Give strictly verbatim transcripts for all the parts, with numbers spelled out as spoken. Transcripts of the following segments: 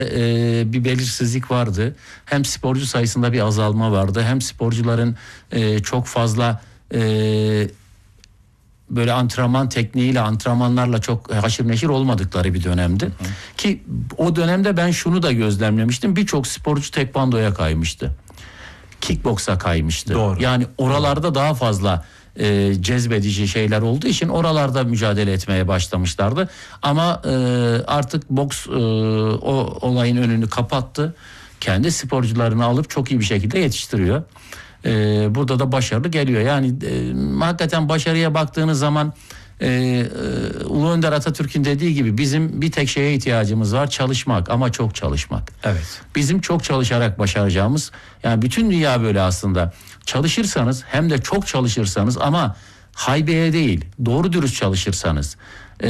e, bir belirsizlik vardı. Hem sporcu sayısında bir azalma vardı. Hem sporcuların e, çok fazla e, böyle antrenman tekniğiyle, antrenmanlarla çok haşır neşir olmadıkları bir dönemdi. Hı hı. Ki o dönemde ben şunu da gözlemlemiştim. Birçok sporcu tekvandoya kaymıştı. Kickboksa kaymıştı. Doğru. Yani oralarda Doğru. daha fazla e, cezbedici şeyler olduğu için oralarda mücadele etmeye başlamışlardı. Ama e, artık boks e, o olayın önünü kapattı. Kendi sporcularını alıp çok iyi bir şekilde yetiştiriyor. Ee, burada da başarılı geliyor. Yani e, hakikaten başarıya baktığınız zaman e, e, Ulu Önder Atatürk'ün dediği gibi bizim bir tek şeye ihtiyacımız var: çalışmak, ama çok çalışmak. Evet. Bizim çok çalışarak başaracağımız, yani bütün dünya böyle aslında. Çalışırsanız, hem de çok çalışırsanız, ama haybeye değil, doğru dürüst çalışırsanız, e,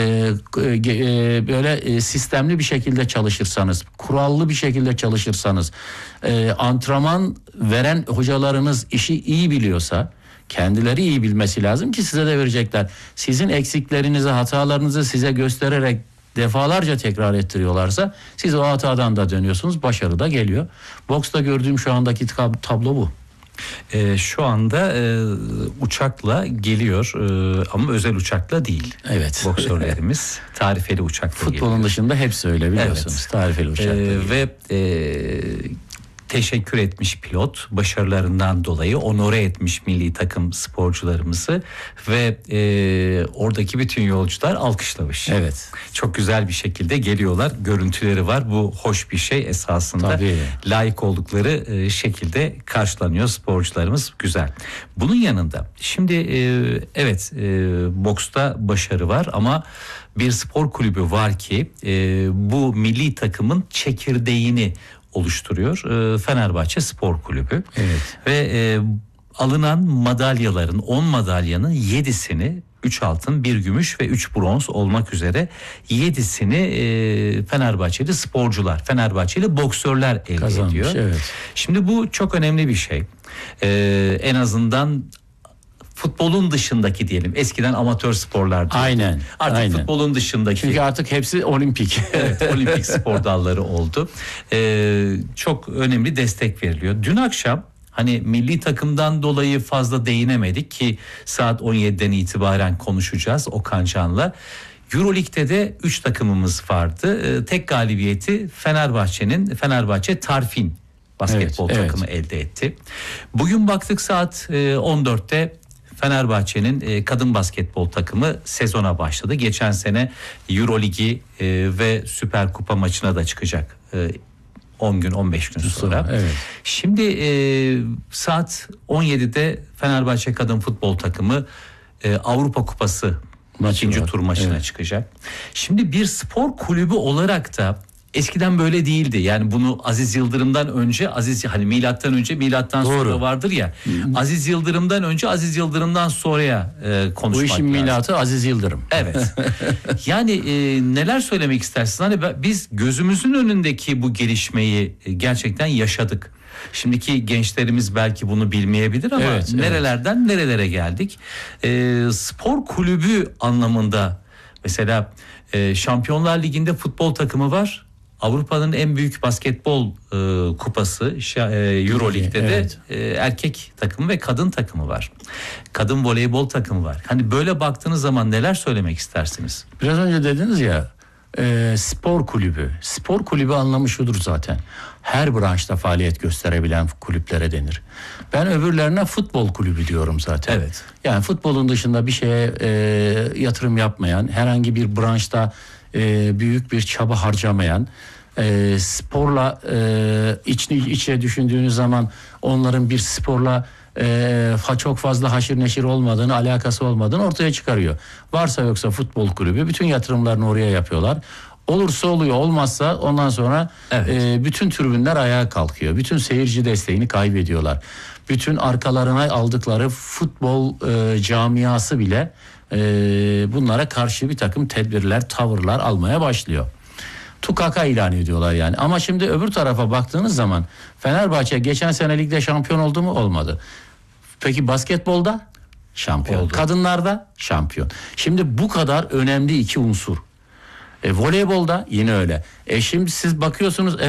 e, böyle e, sistemli bir şekilde çalışırsanız, kurallı bir şekilde çalışırsanız, e, antrenman veren hocalarınız işi iyi biliyorsa, kendileri iyi bilmesi lazım ki size de verecekler. Sizin eksiklerinizi, hatalarınızı size göstererek defalarca tekrar ettiriyorlarsa, siz o hatadan da dönüyorsunuz, başarı da geliyor. Boksta gördüğüm şu andaki tablo bu. Ee, şu anda e, uçakla geliyor e, ama özel uçakla değil. Evet. Boksörlerimiz tarifeli uçakla Futbolun geliyor. Futbolun dışında hepsi öyle, biliyorsunuz. Evet. Tarifeli uçakla ee, geliyor. Ve e, teşekkür etmiş pilot, başarılarından dolayı onore etmiş milli takım sporcularımızı ve e, oradaki bütün yolcular alkışlamış. Evet. Çok güzel bir şekilde geliyorlar. Görüntüleri var. Bu hoş bir şey esasında. Tabii. Layık oldukları e, şekilde karşılanıyor sporcularımız. Güzel. Bunun yanında şimdi e, evet e, boksta başarı var ama bir spor kulübü var ki e, bu milli takımın çekirdeğini oluşturuyor. Fenerbahçe Spor Kulübü. Evet. Ve e, alınan madalyaların on madalyanın yedisini, üç altın, bir gümüş ve üç bronz olmak üzere yedisini e, Fenerbahçeli sporcular, Fenerbahçeli boksörler elde kazanmış, ediyor. Evet. Şimdi bu çok önemli bir şey. E, en azından futbolun dışındaki diyelim. Eskiden amatör sporlar diyordu. Aynen. Artık aynen. futbolun dışındaki. Çünkü artık hepsi olimpik. Evet, olimpik spor dalları oldu. Ee, çok önemli destek veriliyor. Dün akşam hani milli takımdan dolayı fazla değinemedik ki saat on yediden itibaren konuşacağız Okan Can'la. Euroleague'de de üç takımımız vardı. Ee, tek galibiyeti Fenerbahçe'nin, Fenerbahçe Tarfin basketbol evet, takımı evet. elde etti. Bugün baktık saat on dörtte Fenerbahçe'nin kadın basketbol takımı sezona başladı. Geçen sene Euroligi ve Süper Kupa maçına da çıkacak on gün on beş gün sonra. Evet. Şimdi saat on yedide Fenerbahçe kadın futbol takımı Avrupa Kupası Maçı ikinci var. tur maçına evet. çıkacak. Şimdi bir spor kulübü olarak da eskiden böyle değildi. Yani bunu Aziz Yıldırım'dan önce, Aziz hani milattan önce, milattan Doğru. sonra vardır ya. Aziz Yıldırım'dan önce, Aziz Yıldırım'dan sonraya e, konuşmak lazım. Bu işin lazım. milatı Aziz Yıldırım. Evet. Yani e, neler söylemek istersin? Hani biz gözümüzün önündeki bu gelişmeyi gerçekten yaşadık. Şimdiki gençlerimiz belki bunu bilmeyebilir ama evet, nerelerden evet. nerelere geldik? E, spor kulübü anlamında mesela e, Şampiyonlar Ligi'nde futbol takımı var. Avrupa'nın en büyük basketbol e, kupası e, Euroleague'de evet. de e, erkek takımı ve kadın takımı var. Kadın voleybol takımı var. Hani böyle baktığınız zaman neler söylemek istersiniz? Biraz önce dediniz ya e, spor kulübü. Spor kulübü anlamı şudur zaten. Her branşta faaliyet gösterebilen kulüplere denir. Ben öbürlerine futbol kulübü diyorum zaten. Evet. Yani futbolun dışında bir şeye e, yatırım yapmayan, herhangi bir branşta e, büyük bir çaba harcamayan, e, sporla e, içine, içine düşündüğünüz zaman onların bir sporla e, çok fazla haşır neşir olmadığını, alakası olmadığını ortaya çıkarıyor. Varsa yoksa futbol kulübü bütün yatırımlarını oraya yapıyorlar. Olursa oluyor, olmazsa ondan sonra evet. e, bütün tribünler ayağa kalkıyor. Bütün seyirci desteğini kaybediyorlar. Bütün arkalarına aldıkları futbol e, camiası bile e, bunlara karşı bir takım tedbirler, tavırlar almaya başlıyor. Tukaka ilan ediyorlar yani. Ama şimdi öbür tarafa baktığınız zaman Fenerbahçe geçen sene ligde şampiyon oldu mu? Olmadı. Peki basketbolda? Şampiyon. Oldu. Kadınlarda? Şampiyon. Şimdi bu kadar önemli iki unsur. E, voleybolda yine öyle. E şimdi siz bakıyorsunuz...